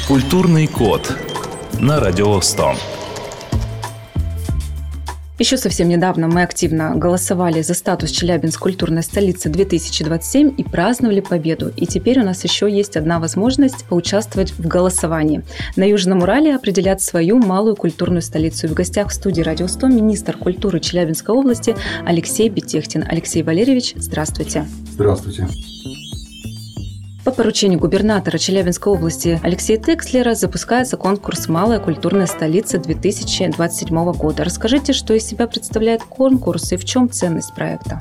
Культурный код на Радио 100. Еще совсем недавно мы активно голосовали за статус Челябинск культурной столицы 2027 и праздновали победу. И теперь у нас еще есть одна возможность поучаствовать в голосовании. На Южном Урале определят свою малую культурную столицу. И в гостях в студии Радио 100 министр культуры Челябинской области Алексей Бетехтин. Алексей Валерьевич, здравствуйте. Здравствуйте. По поручению губернатора Челябинской области Алексея Текслера запускается конкурс «Малая культурная столица 2027 года». Расскажите, что из себя представляет конкурс и в чем ценность проекта?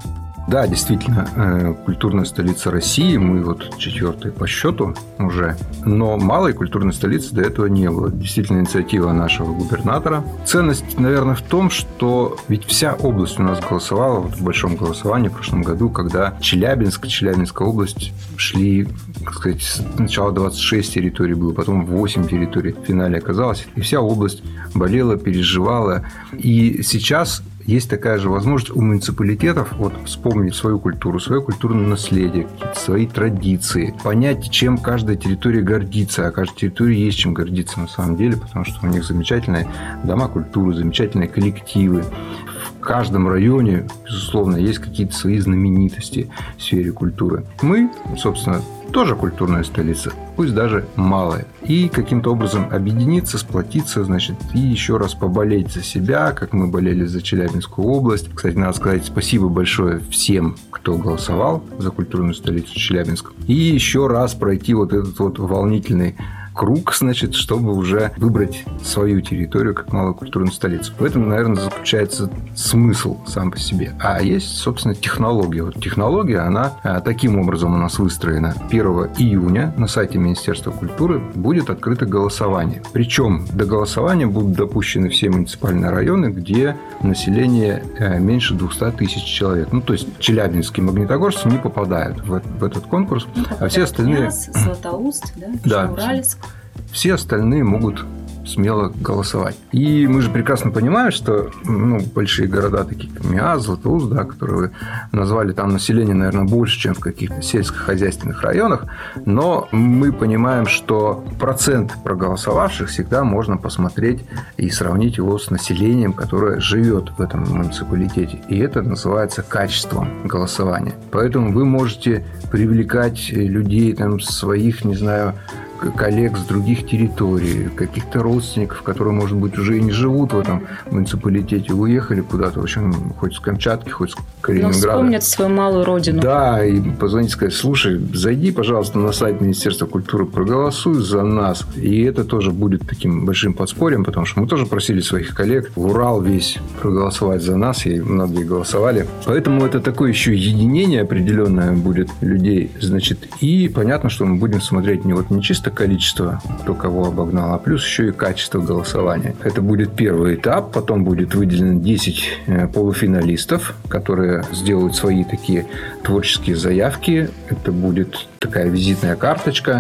Да, действительно, культурная столица России, мы вот 4-й по счету уже, но малой культурной столицы до этого не было. Действительно, инициатива нашего губернатора. Ценность, наверное, в том, что ведь вся область у нас голосовала вот в большом голосовании в прошлом году, когда Челябинская область шли, так сказать, сначала 26 территорий было, потом 8 территорий в финале оказалось, и вся область болела, переживала. И сейчас есть такая же возможность у муниципалитетов вот вспомнить свою культуру, свое культурное наследие, какие-то свои традиции, понять, чем каждая территория гордится. А каждой территории есть чем гордиться на самом деле, потому что у них замечательные дома культуры, замечательные коллективы. В каждом районе, безусловно, есть какие-то свои знаменитости в сфере культуры. Мы, собственно, тоже культурная столица, пусть даже малая. И каким-то образом объединиться, сплотиться, значит, и еще раз поболеть за себя, как мы болели за Челябинскую область. Кстати, надо сказать спасибо большое всем, кто голосовал за культурную столицу Челябинска. И еще раз пройти вот этот вот волнительный круг, значит, чтобы уже выбрать свою территорию как малую культурную столицу. В этом, наверное, заключается смысл сам по себе. А есть, собственно, технология. Вот технология, она таким образом у нас выстроена. 1 июня на сайте Министерства культуры будет открыто голосование. Причем до голосования будут допущены все муниципальные районы, где население меньше 200 тысяч человек. Ну, то есть Челябинск и Магнитогорск не попадают в этот конкурс. А все остальные... Златоуст, да, Уральск. Все остальные могут смело голосовать. И мы же прекрасно понимаем, что большие города, такие как Миас, Златоуст, да, которые вы назвали, там население, наверное, больше, чем в каких-то сельскохозяйственных районах, но мы понимаем, что процент проголосовавших всегда можно посмотреть и сравнить его с населением, которое живет в этом муниципалитете. И это называется качеством голосования. Поэтому вы можете привлекать людей, там, своих, не знаю, коллег с других территорий, каких-то родственников, которые, может быть, уже и не живут в этом муниципалитете, уехали куда-то, в общем, хоть с Камчатки, хоть с Калининграда. Но вспомнят свою малую родину. Да, и позвонить, сказать: слушай, зайди, пожалуйста, на сайт Министерства культуры, проголосуй за нас. И это тоже будет таким большим подспорьем, потому что мы тоже просили своих коллег в Урал весь проголосовать за нас, и многие голосовали. Поэтому это такое еще единение определенное будет людей, значит, и понятно, что мы будем смотреть не чисто количество, кто кого обогнал, а плюс еще и качество голосования. Это будет первый этап, потом будет выделено 10 полуфиналистов, которые сделают свои такие творческие заявки. Это будет такая визитная карточка,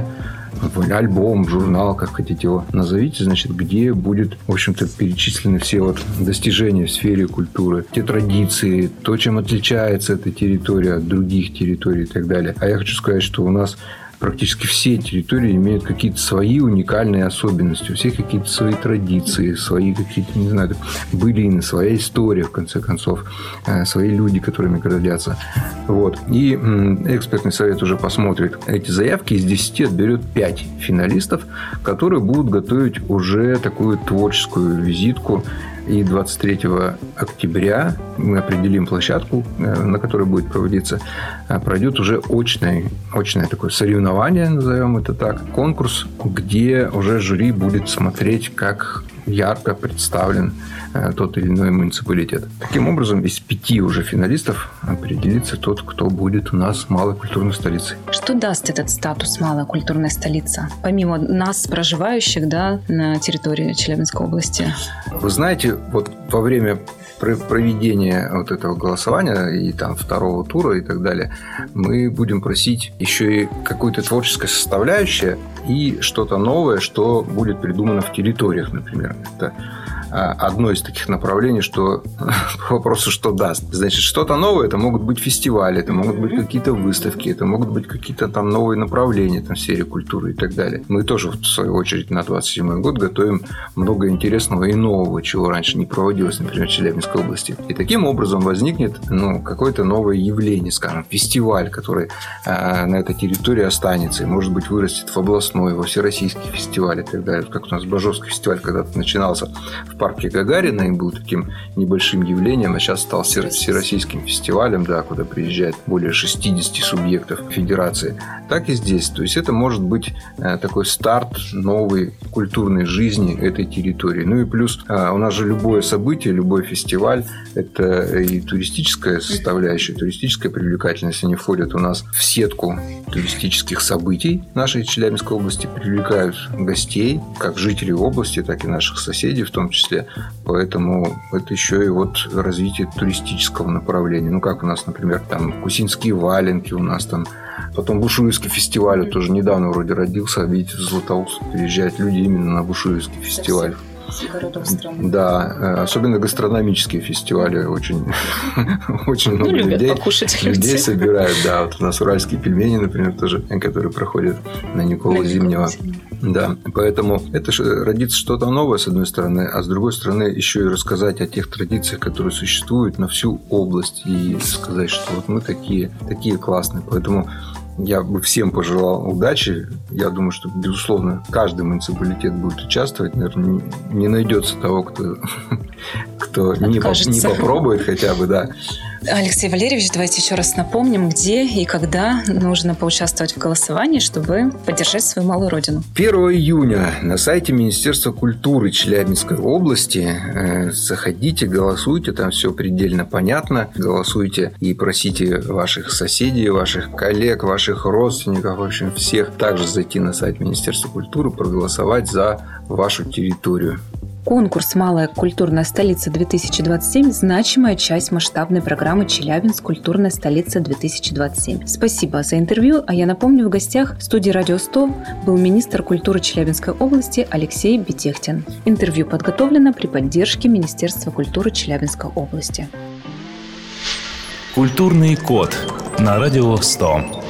альбом, журнал, как хотите его назовите, значит, где будет, в общем-то, перечислены все вот достижения в сфере культуры, те традиции, то, чем отличается эта территория от других территорий и так далее. А я хочу сказать, что у нас практически все территории имеют какие-то свои уникальные особенности, у всех какие-то свои традиции, свои какие-то, не знаю, былины, своя история, в конце концов, свои люди, которыми гордятся. Вот. И экспертный совет уже посмотрит эти заявки, из 10 отберет 5 финалистов, которые будут готовить уже такую творческую визитку. И 23 октября мы определим площадку, на которой будет проводиться, пройдет уже очное такое соревнование, назовем это так, конкурс, где уже жюри будет смотреть, как ярко представлен тот или иной муниципалитет. Таким образом, из 5 уже финалистов определится тот, кто будет у нас малой культурной столицей. Что даст этот статус малая культурная столица, помимо нас, проживающих, да, на территории Челябинской области? Вы знаете, вот во время проведения вот этого голосования и там второго тура и так далее, мы будем просить еще и какую-то творческую составляющую и что-то новое, что будет придумано в территориях, например. Это одно из таких направлений, что по вопросу, что даст. Значит, что-то новое, это могут быть фестивали, это могут быть какие-то выставки, это могут быть какие-то там новые направления там, в сфере культуры и так далее. Мы тоже, в свою очередь, на 2027 год готовим много интересного и нового, чего раньше не проводилось, например, в Челябинской области. И таким образом возникнет какое-то новое явление, скажем, фестиваль, который на этой территории останется и, может быть, вырастет в областной, во всероссийский фестиваль и так далее. Как у нас Бажовский фестиваль когда-то начинался в парке Гагарина и был таким небольшим явлением, а сейчас стал всероссийским фестивалем, да, куда приезжает более 60 субъектов федерации. Так и здесь. То есть это может быть такой старт новой культурной жизни этой территории. Ну и плюс у нас же любое событие, любой фестиваль – это и туристическая составляющая, туристическая привлекательность. Они входят у нас в сетку туристических событий нашей Челябинской области, привлекают гостей, как жителей области, так и наших соседей в том числе. Поэтому это еще и вот развитие туристического направления. Как у нас, например, там Кусинские валенки у нас там. Потом Бушуевский фестиваль тоже недавно вроде родился. Видите, в Златоуст приезжают люди именно на Бушуевский фестиваль. Городов страны. Да, особенно гастрономические фестивали очень много людей собирают. Да, вот у нас уральские пельмени, например, тоже, которые проходят на Николу Зимнего. Да, поэтому это родится что-то новое, с одной стороны, а с другой стороны еще и рассказать о тех традициях, которые существуют на всю область, и сказать, что вот мы такие классные. Поэтому я бы всем пожелал удачи. Я думаю, что, безусловно, каждый муниципалитет будет участвовать. Наверное, не найдется того, кто не попробует хотя бы, да. Алексей Валерьевич, давайте еще раз напомним, где и когда нужно поучаствовать в голосовании, чтобы поддержать свою малую родину. 1 июня на сайте Министерства культуры Челябинской области заходите, голосуйте, там все предельно понятно. Голосуйте и просите ваших соседей, ваших коллег, ваших родственников, в общем, всех также зайти на сайт Министерства культуры, проголосовать за вашу территорию. Конкурс «Малая культурная столица-2027» – значимая часть масштабной программы «Челябинск. Культурная столица-2027». Спасибо за интервью. А я напомню, в гостях в студии «Радио 100» был министр культуры Челябинской области Алексей Бетехтин. Интервью подготовлено при поддержке Министерства культуры Челябинской области. Культурный код на Радио 100.